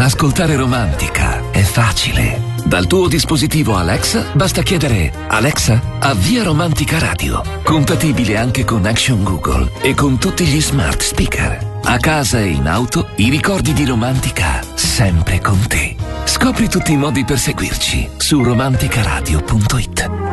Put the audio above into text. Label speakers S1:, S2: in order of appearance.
S1: Ascoltare Romantica è facile. Dal tuo dispositivo Alexa basta chiedere: Alexa, avvia Romantica Radio. Compatibile anche con Action Google e con tutti gli smart speaker. A casa e in auto, i ricordi di Romantica sempre con te. Scopri tutti i modi per seguirci su romanticaradio.it.